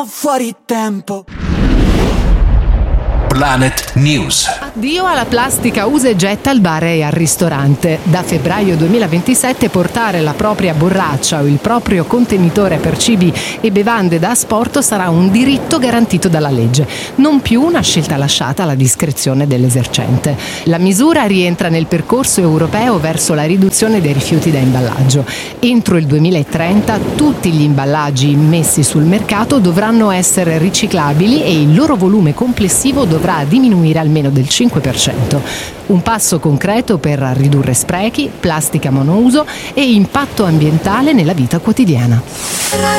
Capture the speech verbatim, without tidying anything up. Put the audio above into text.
Fuori tempo. Planet News. Addio alla plastica usa e getta al bar e al ristorante. Da febbraio duemilaventisette portare la propria borraccia o il proprio contenitore per cibi e bevande da asporto sarà un diritto garantito dalla legge, non più una scelta lasciata alla discrezione dell'esercente. La misura rientra nel percorso europeo verso la riduzione dei rifiuti da imballaggio. Entro il duemilatrenta tutti gli imballaggi immessi sul mercato dovranno essere riciclabili e il loro volume complessivo dovrà diminuire almeno del cinque per cento. Un passo concreto per ridurre sprechi, plastica monouso e impatto ambientale nella vita quotidiana.